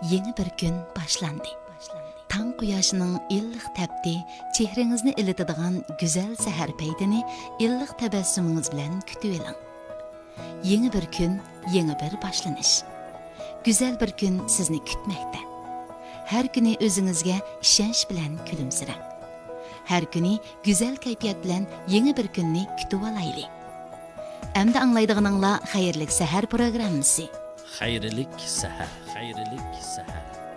Yeni bir gün başlandı. Tang quyoshning illiq tapdi, chehringizni ilitadigan go'zal sahar paytini illiq tabassumingiz bilan kutib oling. Yeni bir kun, yeni bir boshlanish. Go'zal bir kun sizni kutmoqda. Har kuni o'zingizga ishonch bilan kulimsirang. Har kuni go'zal kayfiyat bilan yeni bir kunni kutib olaylik. Endi anglaydiganinglar xayrlik sahar programmasi. Xayrlik sahar.